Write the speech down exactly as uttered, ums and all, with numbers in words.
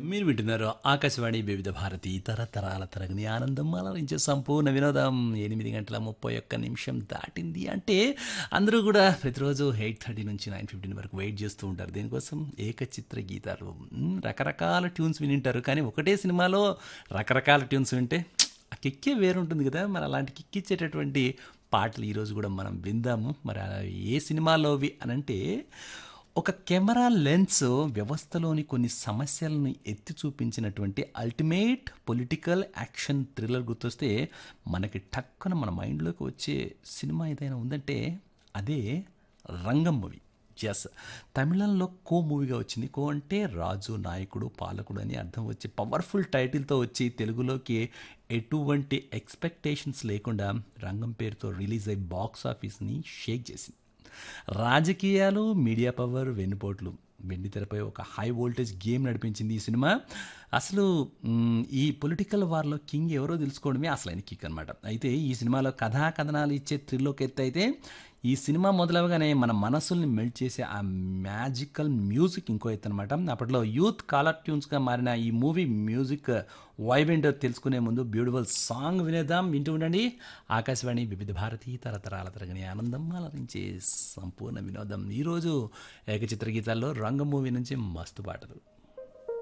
మీరు వింటున్నారు ఆకాశవాణి వివిధ భారతి తరతరాల తరగని ఆనందం అలరించే సంపూర్ణ వినోదం. ఎనిమిది గంటల ముప్పై ఒక్క నిమిషం దాటింది అంటే అందరూ కూడా ప్రతిరోజు ఎయిట్ థర్టీ నుంచి నైన్ ఫిఫ్టీన్ వరకు వెయిట్ చేస్తూ ఉంటారు. దీనికోసం ఏకచిత్ర గీతాలు, మ్, రకరకాల ట్యూన్స్ వినింటారు. కానీ ఒకటే సినిమాలో రకరకాల ట్యూన్స్ వింటే ఆ కిక్కే వేరుంటుంది కదా. మరి అలాంటి కిక్కిచ్చేటటువంటి పాటలు ఈరోజు కూడా మనం విందాము. మరి అలా ఏ సినిమాలోవి అనంటే, ఒక కెమెరా లెన్స్ వ్యవస్థలోని కొన్ని సమస్యలను ఎత్తి చూపించినటువంటి అల్టిమేట్ పొలిటికల్ యాక్షన్ థ్రిల్లర్ గుర్తొస్తే మనకి టక్కున మన మైండ్లోకి వచ్చే సినిమా ఏదైనా ఉందంటే అదే రంగం మూవీ. ఎస్, తమిళంలో కో మూవీగా వచ్చింది. కో అంటే రాజు, నాయకుడు, పాలకుడు అని అర్థం వచ్చి పవర్ఫుల్ టైటిల్తో వచ్చి తెలుగులోకి ఎటువంటి ఎక్స్పెక్టేషన్స్ లేకుండా రంగం పేరుతో రిలీజ్ అయ్యి బాక్స్ ఆఫీస్ని షేక్ చేసింది. రాజకీయాలు, మీడియా పవర్, వెన్నుపోట్లు, వెండి తెరపై ఒక హై వోల్టేజ్ గేమ్ నడిపించింది ఈ సినిమా. అసలు మ్, ఈ పొలిటికల్ వార్లో కింగ్ ఎవరో తెలుసుకోవడమే అసలైన కిక్ అనమాట. అయితే ఈ సినిమాలో కథా కథనాలు ఇచ్చే థ్రిల్లోకి ఎత్తు అయితే, ఈ సినిమా మొదలవగానే మన మనసుల్ని మెల్ట్ చేసే ఆ మ్యాజికల్ మ్యూజిక్ ఇంకో ఎత్తు అనమాట. అప్పట్లో యూత్ కాలర్ ట్యూన్స్గా మారిన ఈ మూవీ మ్యూజిక్ వైబ్ ఏంటో తెలుసుకునే ముందు బ్యూటిఫుల్ సాంగ్ వినేద్దాం. వింటూ ఉండండి ఆకాశవాణి వివిధ భారతి తరతరాల తరగని ఆనందం అలరించే సంపూర్ణ వినోదం. ఈరోజు ఏకచిత్ర గీతాల్లో రంగం మూవీ నుంచి మస్తు పాటలు.